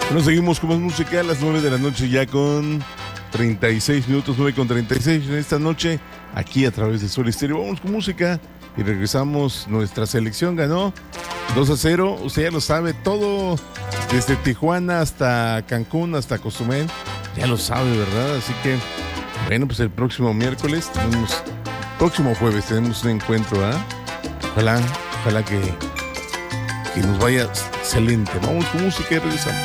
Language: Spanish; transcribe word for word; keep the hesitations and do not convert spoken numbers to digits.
Bueno, seguimos con más música a las nueve de la noche ya con treinta y seis minutos, nueve con treinta y seis en esta noche, aquí a través de Sol Estéreo. Vamos con música y regresamos. Nuestra selección ganó dos a cero, usted ya lo sabe, todo desde Tijuana hasta Cancún, hasta Cozumel, ya lo sabe, ¿verdad? Así que, bueno, pues el próximo miércoles tenemos, próximo jueves tenemos un encuentro, ¿ah? ¿eh? Ojalá, ojalá que, que nos vaya excelente. Vamos con música y regresamos.